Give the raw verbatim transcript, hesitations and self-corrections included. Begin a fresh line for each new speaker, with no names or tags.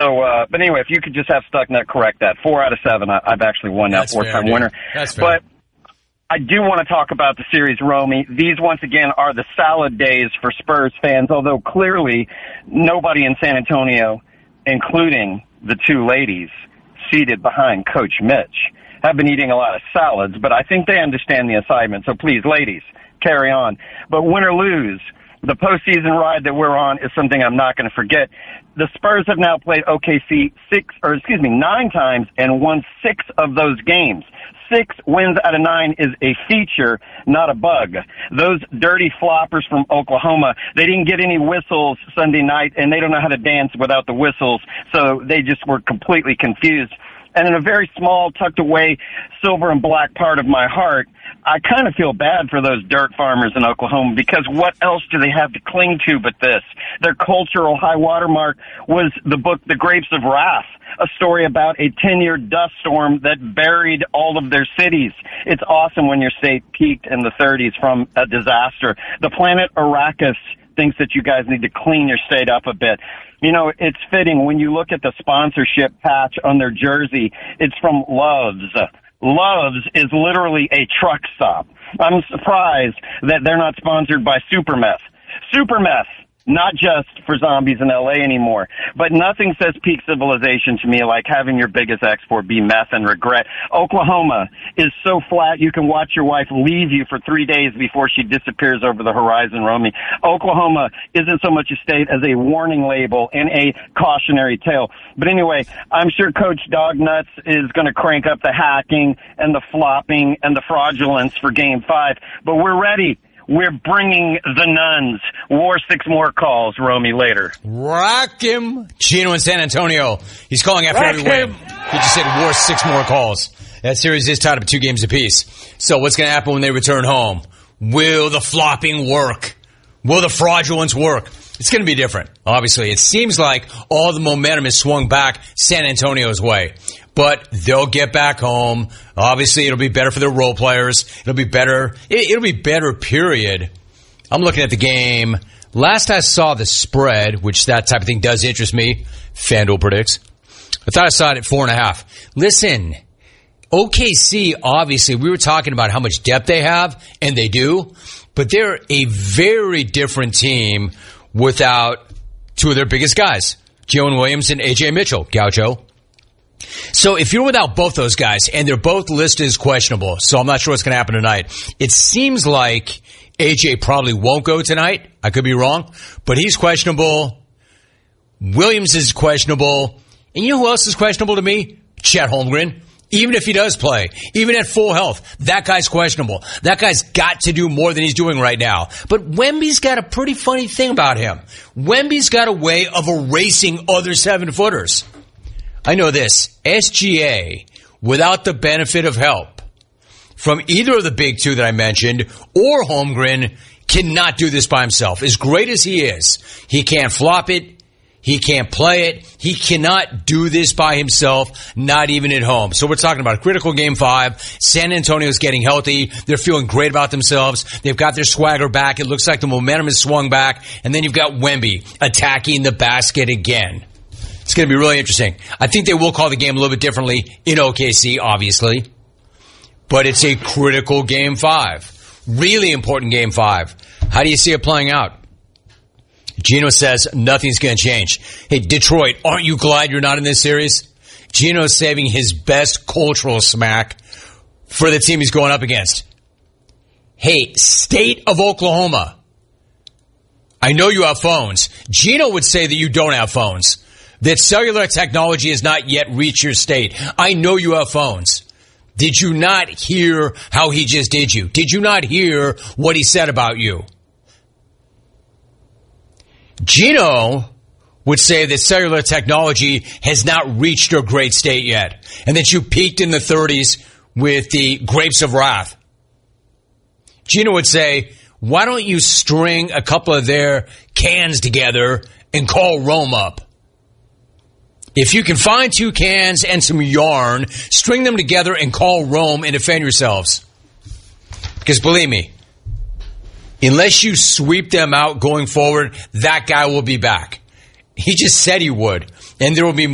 So, uh, but anyway, if you could just have Stucknut correct that. Four out of seven, I, I've actually won that four-time winner.
That's fair.
But I do want to talk about the series, Romy. These, once again, are the salad days for Spurs fans, although clearly nobody in San Antonio, including the two ladies seated behind Coach Mitch, have been eating a lot of salads, but I think they understand the assignment. So please, ladies, carry on. But win or lose, the postseason ride that we're on is something I'm not going to forget. The Spurs have now played O K C six, or excuse me, nine times and won six of those games. Six wins out of nine is a feature, not a bug. Those dirty floppers from Oklahoma, they didn't get any whistles Sunday night, and they don't know how to dance without the whistles, so they just were completely confused. And in a very small, tucked away, silver and black part of my heart, I kind of feel bad for those dirt farmers in Oklahoma, because what else do they have to cling to but this? Their cultural high watermark was the book The Grapes of Wrath, a story about a ten-year dust storm that buried all of their cities. It's awesome when your state peaked in the thirties from a disaster. The planet Arrakis thinks that you guys need to clean your state up a bit. You know, it's fitting when you look at the sponsorship patch on their jersey, it's from Love's. Love's is literally a truck stop. I'm surprised that they're not sponsored by Supermeth. Supermeth, not just for zombies in L A anymore, but nothing says peak civilization to me like having your biggest export be meth and regret. Oklahoma is so flat you can watch your wife leave you for three days before she disappears over the horizon, Romy. Oklahoma isn't so much a state as a warning label and a cautionary tale. But anyway, I'm sure Coach Dognuts is going to crank up the hacking and the flopping and the fraudulence for Game five, but we're ready. We're bringing the nuns. War six more calls, Romy, later.
Rock him. Gino in San Antonio. He's calling after
Rock
every win.
him.
He just said war six more calls. That series is tied up two games apiece. So what's going to happen when they return home? Will the flopping work? Will the fraudulence work? It's going to be different, obviously. It seems like all the momentum is swung back San Antonio's way. But they'll get back home. Obviously, it'll be better for their role players. It'll be better. It, it'll be better, period. I'm looking at the game. Last I saw the spread, which that type of thing does interest me, FanDuel predicts. I thought I saw it at four and a half. Listen, O K C, obviously, we were talking about how much depth they have, and they do. But they're a very different team without two of their biggest guys, Jalen Williams and A J Mitchell, Gaucho. So if you're without both those guys, and they're both listed as questionable, so I'm not sure what's going to happen tonight. It seems like A J probably won't go tonight. I could be wrong, but he's questionable. Williams is questionable. And you know who else is questionable to me? Chet Holmgren. Even if he does play, even at full health, that guy's questionable. That guy's got to do more than he's doing right now. But Wemby's got a pretty funny thing about him. Wemby's got a way of erasing other seven-footers. I know this. S G A, without the benefit of help from either of the big two that I mentioned or Holmgren, cannot do this by himself. As great as he is, he can't flop it. He can't play it. He cannot do this by himself, not even at home. So we're talking about a critical game five. San Antonio's getting healthy. They're feeling great about themselves. They've got their swagger back. It looks like the momentum is swung back. And then you've got Wemby attacking the basket again. It's going to be really interesting. I think they will call the game a little bit differently in O K C, obviously. But it's a critical game five. Really important game five. How do you see it playing out? Gino says nothing's going to change. Hey, Detroit, aren't you glad you're not in this series? Gino's saving his best cultural smack for the team he's going up against. Hey, state of Oklahoma. I know you have phones. Gino would say that you don't have phones. That cellular technology has not yet reached your state. I know you have phones. Did you not hear how he just did you? Did you not hear what he said about you? Gino would say that cellular technology has not reached your great state yet, and that you peaked in the thirties with the Grapes of Wrath. Gino would say, why don't you string a couple of their cans together and call Rome up? If you can find two cans and some yarn, string them together and call Rome and defend yourselves. Because believe me, unless you sweep them out going forward, that guy will be back. He just said he would. And there will be